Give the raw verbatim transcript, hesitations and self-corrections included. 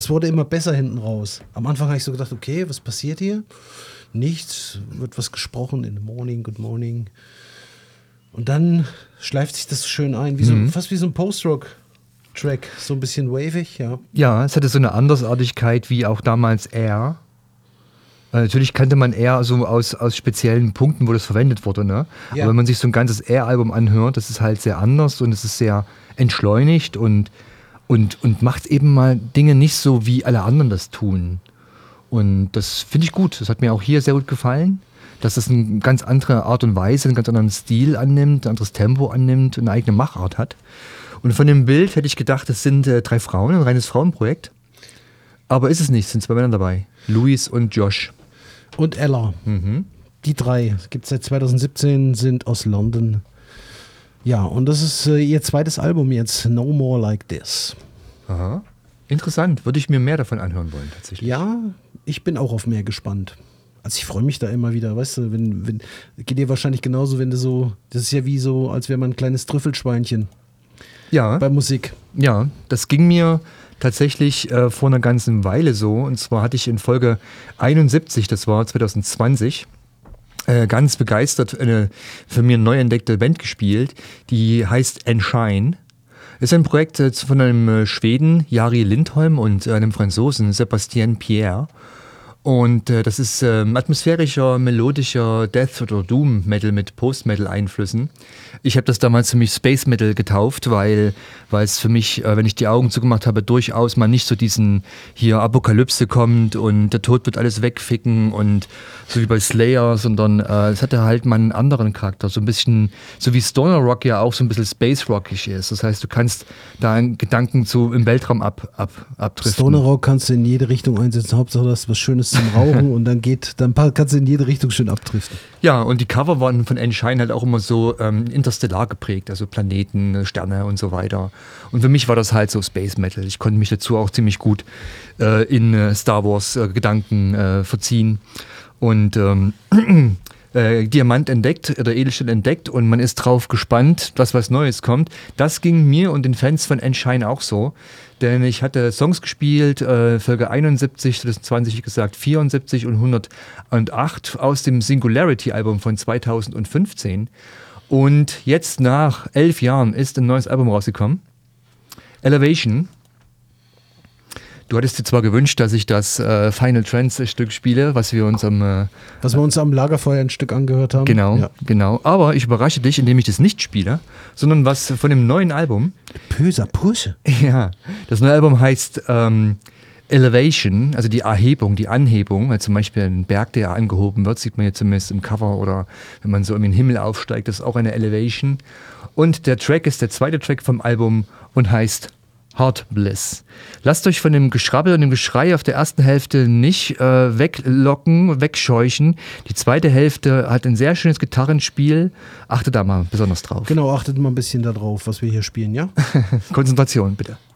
Es wurde immer besser hinten raus. Am Anfang habe ich so gedacht, okay, was passiert hier? Nichts, wird was gesprochen in the morning, good morning. Und dann schleift sich das schön ein, wie so, Mhm. fast wie so ein Post-Rock-Track, so ein bisschen wavig, ja. Ja, es hatte so eine Andersartigkeit wie auch damals Air. Äh, Natürlich kannte man Air so aus, aus speziellen Punkten, wo das verwendet wurde. Ne? Ja. Aber wenn man sich so ein ganzes Air-Album anhört, das ist halt sehr anders und es ist sehr entschleunigt und, und, und macht eben mal Dinge nicht so, wie alle anderen das tun. Und das finde ich gut. Das hat mir auch hier sehr gut gefallen, dass es eine ganz andere Art und Weise, einen ganz anderen Stil annimmt, ein anderes Tempo annimmt und eine eigene Machart hat. Und von dem Bild hätte ich gedacht, es sind äh, drei Frauen, ein reines Frauenprojekt. Aber ist es nicht, es sind zwei Männer dabei. Louis und Josh. Und Ella. Mhm. Die drei, gibt es seit zwanzig siebzehn, sind aus London. Ja, und das ist äh, ihr zweites Album jetzt, No More Like This. Aha. Interessant. Würde ich mir mehr davon anhören wollen, tatsächlich. Ja, ich bin auch auf mehr gespannt. Also ich freue mich da immer wieder, weißt du, wenn, wenn, geht dir wahrscheinlich genauso, wenn du so, das ist ja wie so, als wäre man ein kleines Trüffelschweinchen Ja, bei Musik. ja, das ging mir tatsächlich äh, vor einer ganzen Weile so. Und zwar hatte ich in Folge einundsiebzig, das war zwanzig zwanzig, äh, ganz begeistert eine für mich neu entdeckte Band gespielt, die heißt Enshine. Ist ein Projekt äh, von einem äh, Schweden, Jari Lindholm, und äh, einem Franzosen, Sébastien Pierre. Und äh, das ist ähm, atmosphärischer, melodischer Death- oder Doom-Metal mit Post-Metal-Einflüssen. Ich habe das damals für mich Space Metal getauft, weil weil es für mich, äh, wenn ich die Augen zugemacht habe, durchaus mal nicht so diesen hier Apokalypse kommt und der Tod wird alles wegficken und so wie bei Slayer, sondern äh, es hatte halt mal einen anderen Charakter, so ein bisschen, so wie Stoner Rock ja auch so ein bisschen Space Rockig ist. Das heißt, du kannst da einen Gedanken zu im Weltraum ab, ab, abdriften. Stoner Rock kannst du in jede Richtung einsetzen, Hauptsache das ist was Schönes zum Rauchen und dann geht, dann pa- kannst du in jede Richtung schön abdriften. Ja, und die Cover waren von Enshine halt auch immer so ähm, interstellar geprägt, also Planeten, Sterne und so weiter. Und für mich war das halt so Space Metal. Ich konnte mich dazu auch ziemlich gut äh, in äh, Star Wars äh, Gedanken äh, verziehen. Und ähm, äh, Diamant entdeckt oder Edelstahl entdeckt und man ist drauf gespannt, dass was Neues kommt. Das ging mir und den Fans von Enshine auch so. Denn ich hatte Songs gespielt, äh, Folge einundsiebzig, zwanzig, wie gesagt, vierundsiebzig und hundertacht aus dem Singularity-Album von zweitausendfünfzehn. Und jetzt nach elf Jahren ist ein neues Album rausgekommen. Elevation. Du hattest dir zwar gewünscht, dass ich das äh, Final Trance Stück spiele, was wir uns am... Äh, Was wir uns am Lagerfeuer ein Stück angehört haben. genau, Ja. genau. Aber ich überrasche dich, indem ich das nicht spiele, sondern was von dem neuen Album. Böser Pursche. Ja, das neue Album heißt ähm, Elevation, also die Erhebung, die Anhebung. Weil zum Beispiel ein Berg, der angehoben wird, sieht man jetzt zumindest im Cover oder wenn man so in den Himmel aufsteigt, das ist auch eine Elevation. Und der Track ist der zweite Track vom Album und heißt Heart Bliss. Lasst euch von dem Geschrabbel und dem Geschrei auf der ersten Hälfte nicht äh, weglocken, wegscheuchen. Die zweite Hälfte hat ein sehr schönes Gitarrenspiel. Achtet da mal besonders drauf. Genau, achtet mal ein bisschen darauf, was wir hier spielen, ja? Konzentration, bitte.